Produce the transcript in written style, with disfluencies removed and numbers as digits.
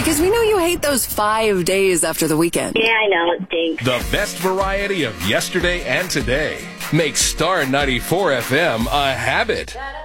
Because we know you hate those 5 days after the weekend. Yeah, I know. It stinks. The best variety of yesterday and today makes Star 94 FM a habit.